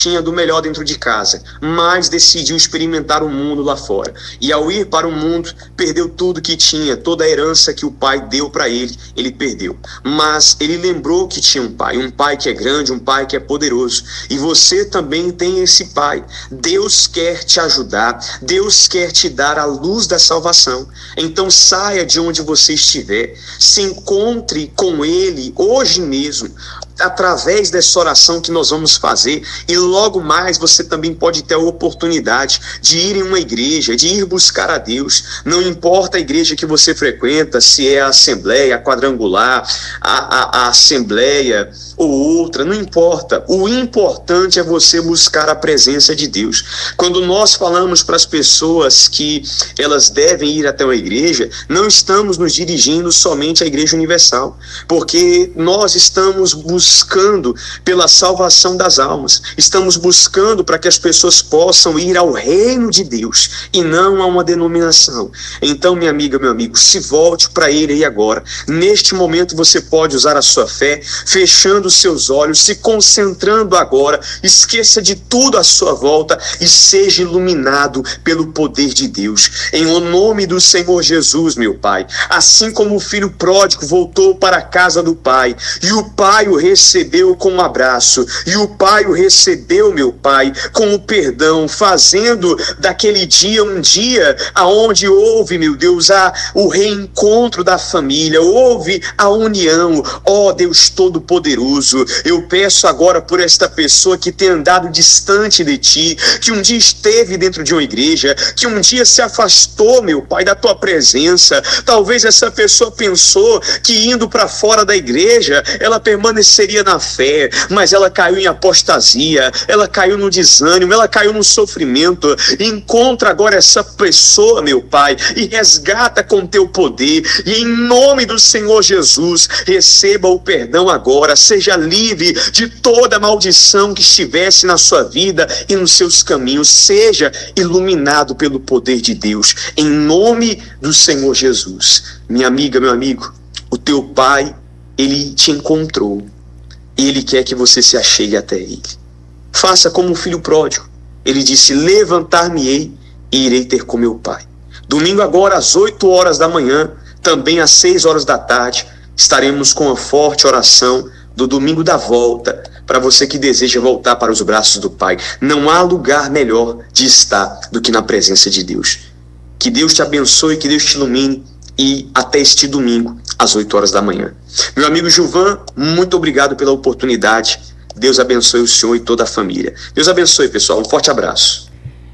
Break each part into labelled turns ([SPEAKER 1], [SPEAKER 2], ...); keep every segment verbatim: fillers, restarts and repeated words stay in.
[SPEAKER 1] tinha do melhor dentro de casa, mas decidiu experimentar o mundo lá fora. E ao ir para o mundo, perdeu tudo que tinha, toda a herança que o pai deu para ele, ele perdeu. Mas ele lembrou que tinha um pai, um pai que é grande, um pai que é poderoso. E você também tem esse pai. Deus quer te ajudar, Deus quer te dar a luz da salvação. Então saia de onde você estiver, se encontre com ele hoje mesmo, através dessa oração que nós vamos fazer, e logo mais você também pode ter a oportunidade de ir em uma igreja, de ir buscar a Deus. Não importa a igreja que você frequenta, se é a Assembleia, a Quadrangular, a, a, a Assembleia ou outra, não importa. O importante é você buscar a presença de Deus. Quando nós falamos para as pessoas que elas devem ir até uma igreja, não estamos nos dirigindo somente à Igreja Universal, porque nós estamos buscando buscando pela salvação das almas, estamos buscando para que as pessoas possam ir ao reino de Deus e não a uma denominação. Então, minha amiga, meu amigo, se volte para ele aí agora. Neste momento você pode usar a sua fé, fechando os seus olhos, se concentrando agora, esqueça de tudo à sua volta e seja iluminado pelo poder de Deus. Em o nome do Senhor Jesus, meu Pai, assim como o filho pródigo voltou para a casa do pai, e o pai o recebeu com um abraço, e o pai o recebeu, meu Pai, com o perdão, fazendo daquele dia um dia aonde houve, meu Deus, a, o reencontro da família, houve a união. Ó Deus Todo-Poderoso, eu peço agora por esta pessoa que tem andado distante de Ti, que um dia esteve dentro de uma igreja, que um dia se afastou, meu Pai, da Tua presença. Talvez essa pessoa pensou que indo para fora da igreja, ela permaneceria na fé, mas ela caiu em apostasia, ela caiu no desânimo, ela caiu no sofrimento. Encontra agora essa pessoa, meu Pai, e resgata com teu poder, e em nome do Senhor Jesus, receba o perdão agora, seja livre de toda maldição que estivesse na sua vida e nos seus caminhos, seja iluminado pelo poder de Deus, em nome do Senhor Jesus. Minha amiga, meu amigo, o teu Pai, ele te encontrou, e ele quer que você se achegue até ele. Faça como o filho pródigo. Ele disse: levantar-me-ei e irei ter com meu pai. Domingo agora às oito horas da manhã, também às seis horas da tarde, estaremos com a forte oração do domingo da volta, para você que deseja voltar para os braços do Pai. Não há lugar melhor de estar do que na presença de Deus. Que Deus te abençoe, que Deus te ilumine, e até este domingo, às oito horas da manhã. Meu amigo Gilvan, muito obrigado pela oportunidade. Deus abençoe o senhor e toda a família. Deus abençoe, pessoal. Um forte abraço.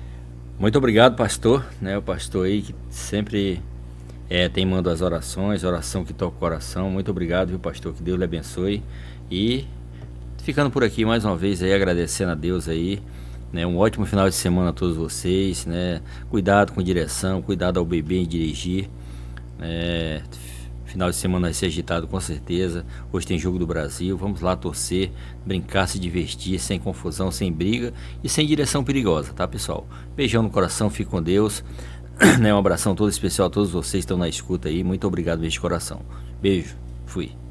[SPEAKER 2] Muito obrigado, pastor. Né, o pastor aí que sempre é, tem mando as orações, oração que toca o coração. Muito obrigado, viu, pastor? Que Deus lhe abençoe. E ficando por aqui mais uma vez aí, agradecendo a Deus aí. Né, um ótimo final de semana a todos vocês. Né? Cuidado com direção, cuidado ao beber e dirigir. É, final de semana vai ser agitado com certeza. Hoje tem jogo do Brasil, vamos lá torcer, brincar, se divertir, sem confusão, sem briga e sem direção perigosa, tá, pessoal? Beijão no coração, fique com Deus. Né, um abração todo especial a todos vocês que estão na escuta aí. Muito obrigado mesmo de coração. Beijo, fui.